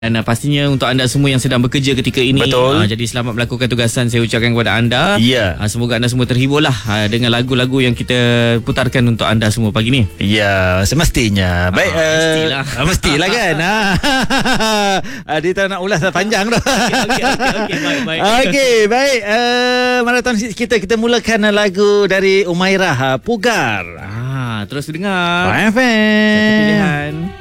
Dan pastinya untuk anda semua yang sedang bekerja ketika ini. Betul. Jadi selamat melakukan tugasan saya ucapkan kepada anda. Ya. Semoga anda semua terhiburlah dengan lagu-lagu yang kita putarkan untuk anda semua pagi ni. Ya, semestinya. Baik, mestilah kan. Dia tak nak ulas panjang dah. Okey, baik. Okey, baik. Marathon hits kita mulakan lagu dari Umairah, Pugar. Terus dengar. FM. Satu pilihan.